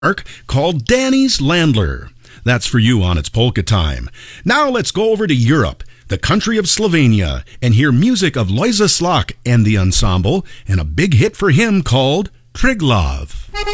called Danny's Landler. That's for you on It's Polka Time. Now let's go over to Europe, the country of Slovenia, and hear music of Lojza Slak and the ensemble, and a big hit for him called Triglav.